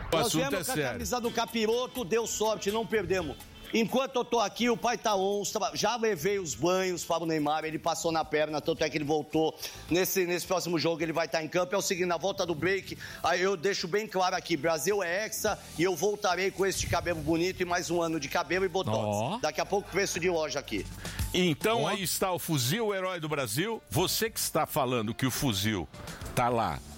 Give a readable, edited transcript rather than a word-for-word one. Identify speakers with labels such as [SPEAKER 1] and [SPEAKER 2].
[SPEAKER 1] Nós viemos com a camisa do Capiroto, deu sorte, não perdemos. Enquanto eu tô aqui, o pai tá onça, já levei os banhos para o Neymar, ele passou na perna, tanto é que ele voltou. Nesse próximo jogo ele vai estar em campo. É o seguinte, na volta do break, aí eu deixo bem claro aqui, Brasil é hexa e eu voltarei com este cabelo bonito e mais um ano de cabelo e botões. Daqui a pouco preço de loja aqui.
[SPEAKER 2] Então aí está o fuzil, o herói do Brasil. Você que está falando que o fuzil tá lá